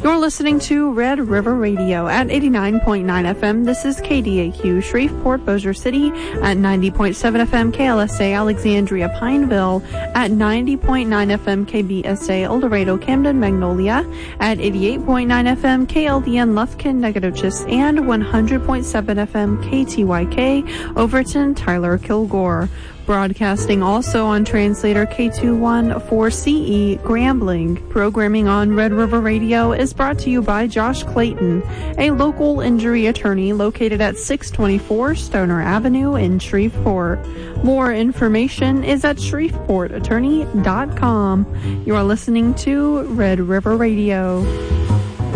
You're listening to Red River Radio at 89.9 FM. This is KDAQ, Shreveport, Bossier City at 90.7 FM, KLSA, Alexandria, Pineville at 90.9 FM, KBSA, El Dorado, Camden, Magnolia at 88.9 FM, KLDN, Lufkin, Nacogdoches, and 100.7 FM, KTYK, Overton, Tyler, Kilgore. Broadcasting also on translator K214CE Grambling. Programming on Red River Radio is brought to you by Josh Clayton, a local injury attorney located at 624 Stoner Avenue in Shreveport. More information is at shreveportattorney.com. You are listening to Red River Radio.